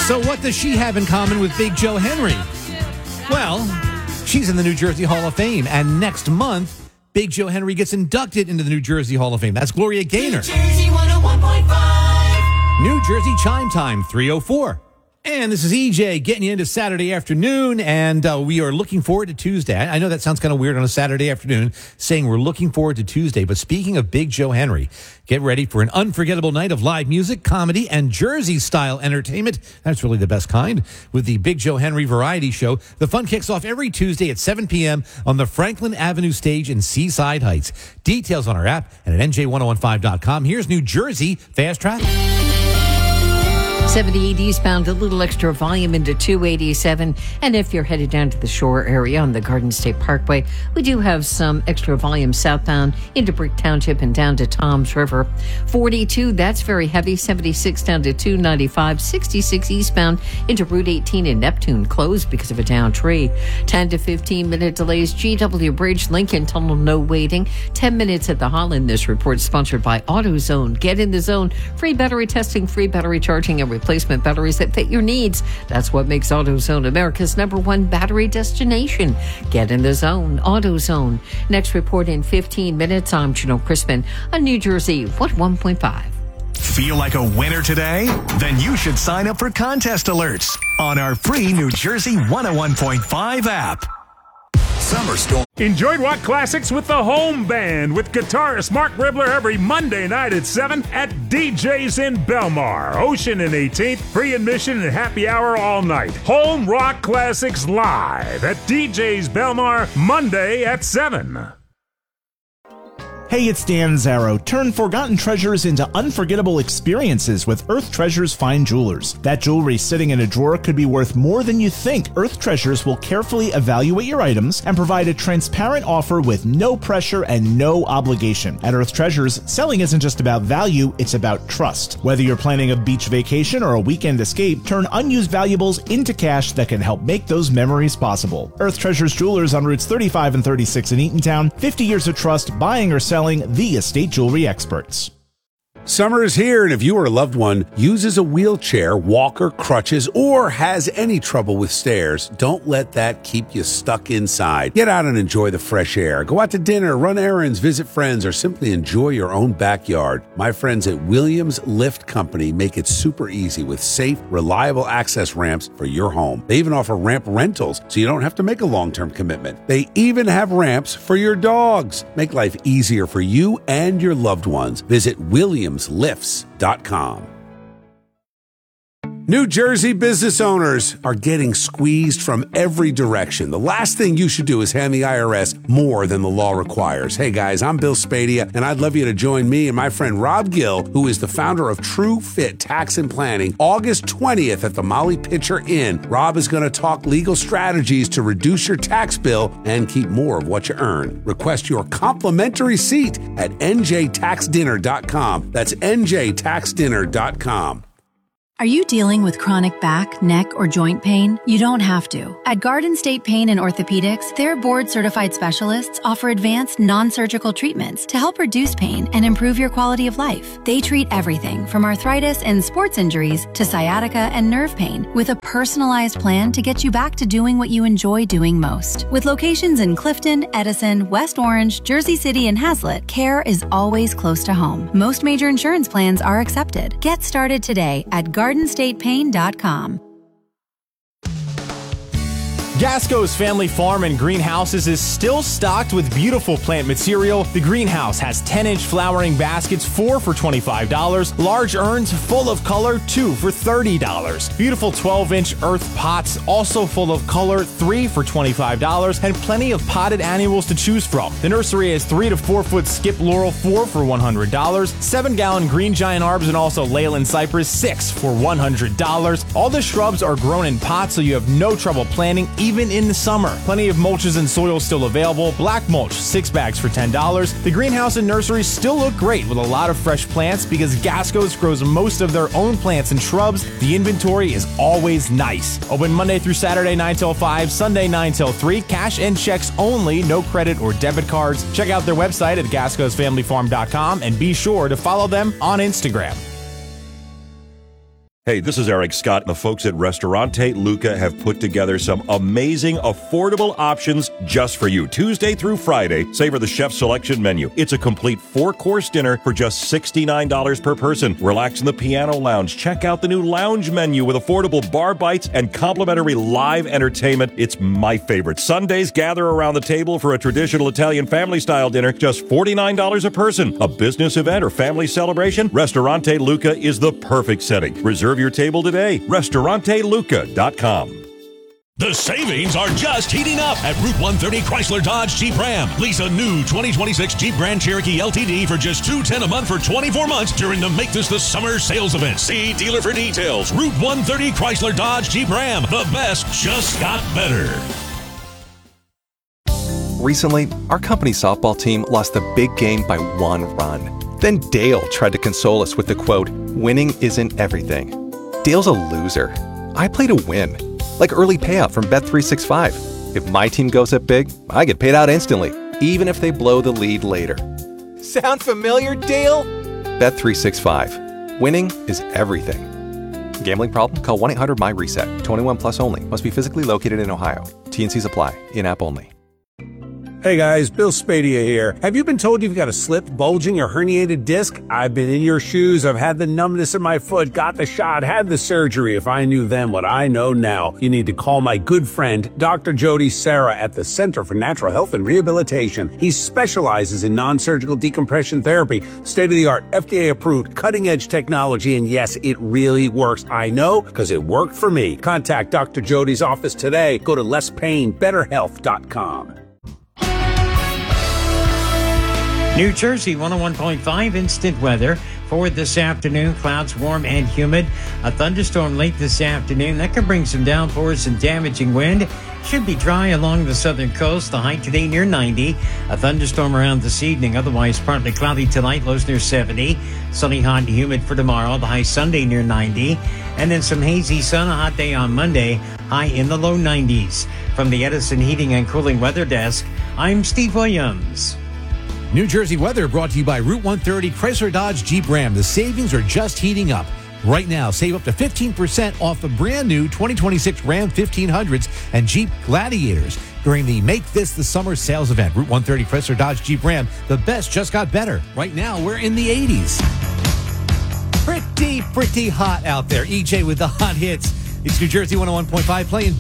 So what does she have in common with Big Joe Henry? Well, she's in the New Jersey Hall of Fame, and next month, Big Joe Henry gets inducted into the New Jersey Hall of Fame. That's Gloria Gaynor. New Jersey 101.5. New Jersey Chime Time, 3:04. And this is EJ getting you into Saturday afternoon, and we are looking forward to Tuesday. I know that sounds kind of weird on a Saturday afternoon, saying we're looking forward to Tuesday. But speaking of Big Joe Henry, get ready for an unforgettable night of live music, comedy, and Jersey-style entertainment. That's really the best kind. With the Big Joe Henry Variety Show, the fun kicks off every Tuesday at 7 p.m. on the Franklin Avenue stage in Seaside Heights. Details on our app and at NJ1015.com. Here's New Jersey Fast Traffic. 78 eastbound, a little extra volume into 287. And if you're headed down to the shore area on the Garden State Parkway, we do have some extra volume southbound into Brick Township and down to Toms River. 42, that's very heavy. 76 down to 295. 66 eastbound into Route 18 in Neptune, closed because of a downed tree. 10 to 15 minute delays. GW Bridge, Lincoln Tunnel, no waiting. 10 minutes at the Holland. This report sponsored by AutoZone. Get in the zone. Free battery testing, free battery charging, and replacement batteries that fit your needs. That's what makes AutoZone America's #1 battery destination. Get in the zone. AutoZone. Next report in 15 minutes. I'm Janelle Crispin on New Jersey 101.5. Feel like a winner today? Then you should sign up for contest alerts on our free New Jersey 101.5 app. Summer Storm. Enjoy rock classics with the Home Band with guitarist Mark Ribler every Monday night at 7 at DJ's in Belmar. Ocean and 18th, free admission and happy hour all night. Home Rock Classics live at DJ's Belmar Monday at 7. Hey, it's Dan Zarrow. Turn forgotten treasures into unforgettable experiences with Earth Treasures Fine Jewelers. That jewelry sitting in a drawer could be worth more than you think. Earth Treasures will carefully evaluate your items and provide a transparent offer with no pressure and no obligation. At Earth Treasures, selling isn't just about value, it's about trust. Whether you're planning a beach vacation or a weekend escape, turn unused valuables into cash that can help make those memories possible. Earth Treasures Jewelers on routes 35 and 36 in Eatontown. 50 years of trust, buying or selling, the estate jewelry experts. Summer is here, and if you or a loved one uses a wheelchair, walker, crutches, or has any trouble with stairs, don't let that keep you stuck inside. Get out and enjoy the fresh air. Go out to dinner, run errands, visit friends, or simply enjoy your own backyard. My friends at Williams Lift Company make it super easy with safe, reliable access ramps for your home. They even offer ramp rentals, so you don't have to make a long-term commitment. They even have ramps for your dogs. Make life easier for you and your loved ones. Visit WilliamsLifts.com. New Jersey business owners are getting squeezed from every direction. The last thing you should do is hand the IRS more than the law requires. Hey guys, I'm Bill Spadia, and I'd love you to join me and my friend Rob Gill, who is the founder of True Fit Tax and Planning, August 20th at the Molly Pitcher Inn. Rob is going to talk legal strategies to reduce your tax bill and keep more of what you earn. Request your complimentary seat at njtaxdinner.com. That's njtaxdinner.com. Are you dealing with chronic back, neck, or joint pain? You don't have to. At Garden State Pain and Orthopedics, their board-certified specialists offer advanced non-surgical treatments to help reduce pain and improve your quality of life. They treat everything from arthritis and sports injuries to sciatica and nerve pain with a personalized plan to get you back to doing what you enjoy doing most. With locations in Clifton, Edison, West Orange, Jersey City, and Hazlet, care is always close to home. Most major insurance plans are accepted. Get started today at GardenStatePain.com. Gasco's Family Farm and Greenhouses is still stocked with beautiful plant material. The greenhouse has 10-inch flowering baskets, 4 for $25. Large urns full of color, 2 for $30. Beautiful 12-inch earth pots, also full of color, 3 for $25. And plenty of potted annuals to choose from. The nursery has 3 to 4 foot skip laurel, 4 for $100. 7-gallon green giant arbs and also Leyland cypress, 6 for $100. All the shrubs are grown in pots, so you have no trouble planting, even in the summer. Plenty of mulches and soil still available. Black mulch, 6 bags for $10. The greenhouse and nursery still look great with a lot of fresh plants because Gasco's grows most of their own plants and shrubs. The inventory is always nice. Open Monday through Saturday 9 till 5, Sunday 9 till 3. Cash and checks only, no credit or debit cards. Check out their website at gascosfamilyfarm.com and be sure to follow them on Instagram. Hey, this is Eric Scott. The folks at Ristorante Luca have put together some amazing, affordable options just for you. Tuesday through Friday, savor the chef's selection menu. It's a complete 4-course dinner for just $69 per person. Relax in the piano lounge. Check out the new lounge menu with affordable bar bites and complimentary live entertainment. It's my favorite. Sundays, gather around the table for a traditional Italian family-style dinner, just $49 a person. A business event or family celebration? Ristorante Luca is the perfect setting. Reserve your table today. RistoranteLuca.com. The savings are just heating up at Route 130 Chrysler Dodge Jeep Ram. Lease a new 2026 Jeep Grand Cherokee LTD for just $210 a month for 24 months during the Make This the Summer sales event. See dealer for details. Route 130 Chrysler Dodge Jeep Ram. The best just got better. Recently, our company softball team lost the big game by 1 run. Then Dale tried to console us with the quote, "Winning isn't everything." Dale's a loser. I play to win. Like early payout from Bet365. If my team goes up big, I get paid out instantly, even if they blow the lead later. Sound familiar, Dale? Bet365. Winning is everything. Gambling problem? Call 1-800-MY-RESET. 21 plus only. Must be physically located in Ohio. T&Cs apply. In-app only. Hey guys, Bill Spadia here. Have you been told you've got a slipped, bulging, or herniated disc? I've been in your shoes. I've had the numbness in my foot, got the shot, had the surgery. If I knew then what I know now, you need to call my good friend, Dr. Jody Serra at the Center for Natural Health and Rehabilitation. He specializes in non-surgical decompression therapy, state-of-the-art, FDA-approved, cutting-edge technology, and yes, it really works. I know, because it worked for me. Contact Dr. Jody's office today. Go to lesspainbetterhealth.com. New Jersey 101.5 instant weather for this afternoon. Clouds warm and humid. A thunderstorm late this afternoon. That could bring some downpours and damaging wind. Should be dry along the southern coast. The high today near 90. A thunderstorm around this evening. Otherwise partly cloudy tonight. Lows near 70. Sunny, hot, and humid for tomorrow. The high Sunday near 90. And then some hazy sun. A hot day on Monday. High in the low 90s. From the Edison Heating and Cooling Weather Desk, I'm Steve Williams. New Jersey weather brought to you by Route 130 Chrysler Dodge Jeep Ram. The savings are just heating up. Right now, save up to 15% off the brand new 2026 Ram 1500s and Jeep Gladiators during the Make This the Summer sales event. Route 130 Chrysler Dodge Jeep Ram. The best just got better. Right now, we're in the 80s. Pretty hot out there. EJ with the hot hits. It's New Jersey 101.5 playing